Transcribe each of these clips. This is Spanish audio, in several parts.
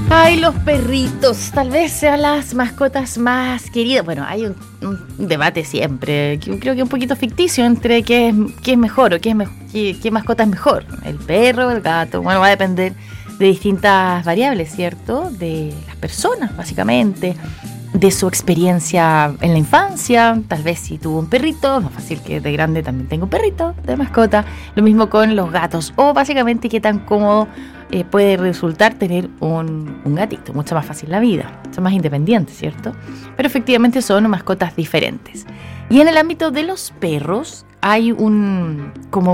Ay, los perritos, tal vez sean las mascotas más queridas. Bueno, hay un debate siempre, creo que un poquito ficticio, entre qué es mejor o qué mascota es mejor. El perro o el gato. Bueno, va a depender de distintas variables, ¿cierto? De las personas, básicamente, de su experiencia en la infancia. Tal vez si tuvo un perrito, es más fácil que de grande también tenga un perrito de mascota. Lo mismo con los gatos, o básicamente qué tan cómodo puede resultar tener un gatito. Mucho más fácil la vida, mucho más independiente, ¿cierto? Pero efectivamente son mascotas diferentes. Y en el ámbito de los perros hay una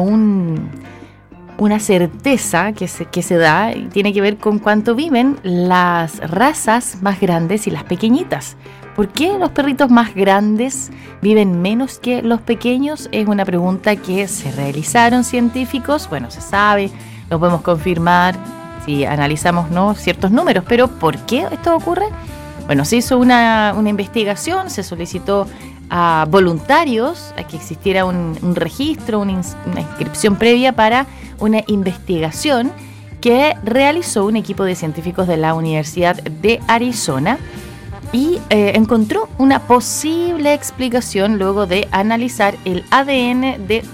certeza que se da y tiene que ver con cuánto viven las razas más grandes y las pequeñitas. ¿Por qué los perritos más grandes viven menos que los pequeños? Es una pregunta que se realizaron científicos. Bueno, se sabe, lo podemos confirmar si analizamos, ¿no?, ciertos números. Pero ¿por qué esto ocurre? Bueno, se hizo una investigación, se solicitó a voluntarios a que existiera un registro, una inscripción previa para una investigación que realizó un equipo de científicos de la Universidad de Arizona y encontró una posible explicación luego de analizar el ADN de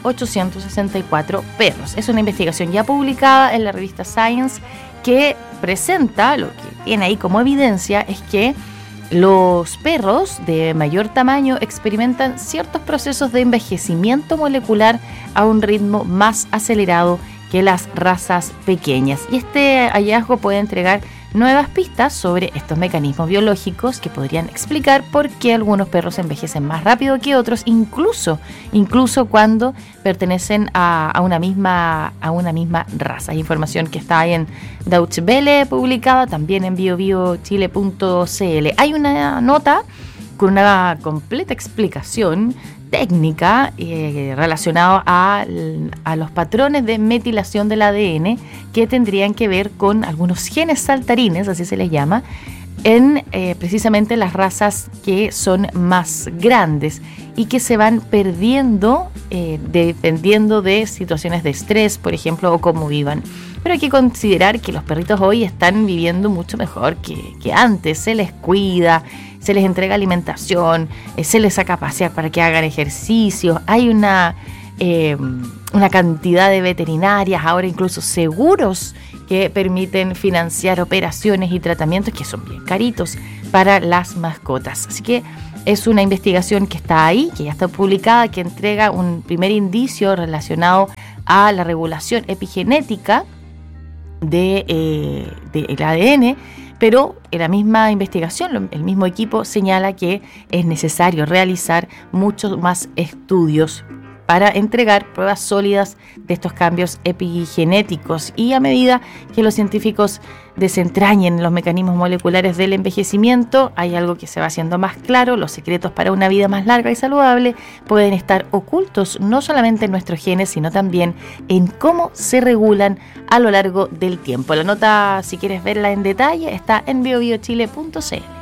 864 perros. Es una investigación ya publicada en la revista Science que presenta, lo que tiene ahí como evidencia es que los perros de mayor tamaño experimentan ciertos procesos de envejecimiento molecular a un ritmo más acelerado que las razas pequeñas. Y este hallazgo puede entregar nuevas pistas sobre estos mecanismos biológicos que podrían explicar por qué algunos perros envejecen más rápido que otros, incluso cuando pertenecen a una misma raza. Hay información que está ahí en Deutsche Welle publicada, también en biobiochile.cl. Hay una nota con una completa explicación técnica relacionada a los patrones de metilación del ADN que tendrían que ver con algunos genes saltarines, así se les llama, en precisamente las razas que son más grandes y que se van perdiendo dependiendo de situaciones de estrés, por ejemplo, o cómo vivan. Pero hay que considerar que los perritos hoy están viviendo mucho mejor que antes. Se les cuida, se les entrega alimentación, se les saca a pasear para que hagan ejercicios. Hay una cantidad de veterinarias, ahora incluso seguros, que permiten financiar operaciones y tratamientos que son bien caritos para las mascotas. Así que es una investigación que está ahí, que ya está publicada, que entrega un primer indicio relacionado a la regulación epigenética del ADN, pero en la misma investigación, el mismo equipo señala que es necesario realizar muchos más estudios para entregar pruebas sólidas de estos cambios epigenéticos. Y a medida que los científicos desentrañen los mecanismos moleculares del envejecimiento, hay algo que se va haciendo más claro: los secretos para una vida más larga y saludable pueden estar ocultos no solamente en nuestros genes, sino también en cómo se regulan a lo largo del tiempo. La nota, si quieres verla en detalle, está en biobiochile.cl.